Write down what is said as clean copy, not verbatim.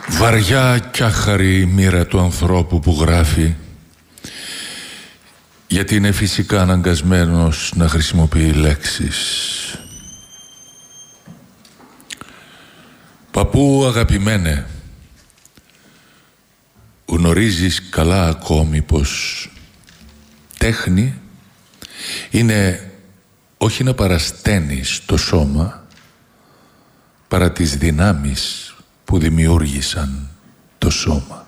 Βαριά κι άχαρη η μοίρα του ανθρώπου που γράφει, γιατί είναι φυσικά αναγκασμένος να χρησιμοποιεί λέξεις. Παππού αγαπημένε, γνωρίζεις καλά ακόμη πως τέχνη είναι όχι να παρασταίνεις το σώμα, παρά τις δυνάμεις που δημιούργησαν το σώμα.